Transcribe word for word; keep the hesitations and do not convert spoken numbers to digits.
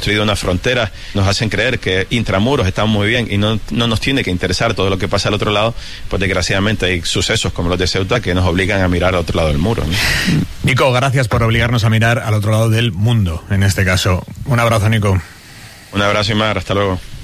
construido una frontera, nos hacen creer que intramuros estamos muy bien y no, no nos tiene que interesar todo lo que pasa al otro lado, pues desgraciadamente hay sucesos como los de Ceuta que nos obligan a mirar al otro lado del muro, ¿no? Nico, gracias por obligarnos a mirar al otro lado del mundo, en este caso. Un abrazo, Nico. Un abrazo, Imar, hasta luego.